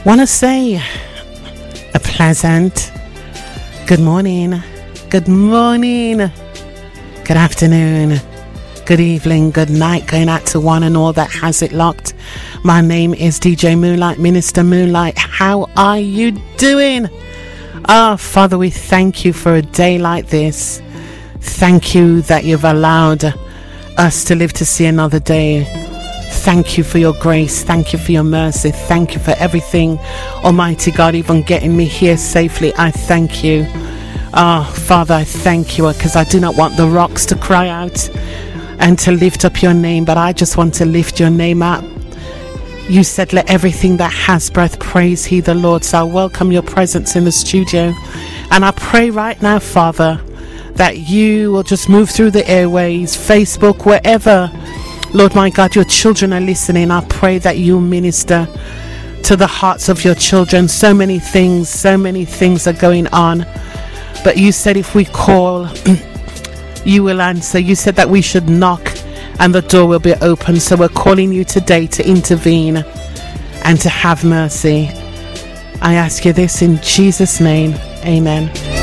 Want to say a pleasant good morning, good afternoon, good evening, good night going out to one and all that has it locked. My name is DJ Moonlight, Minister Moonlight. How are you doing? Father, we thank you for a day like this. Thank you that you've allowed us to live to see another day. Thank you for your grace. Thank you for your mercy. Thank you for everything, Almighty God, even getting me here safely. I thank you. Father, I thank you because I do not want the rocks to cry out and to lift up your name, but I just want to lift your name up. You said, let everything that has breath praise he the Lord. So I welcome your presence in the studio. And I pray right now, Father, that you will just move through the airways, Facebook, wherever, Lord my God, your children are listening. I pray that you minister to the hearts of your children. So many things are going on. But you said if we call, you will answer. You said that we should knock and the door will be open. So we're calling you today to intervene and to have mercy. I ask you this in Jesus' name. Amen.